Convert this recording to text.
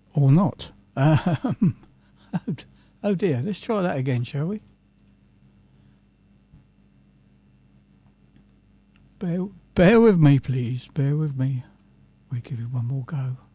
Or not. Oh dear, let's try that again, shall we? Bear with me, please. Bear with me. We'll give it one more go.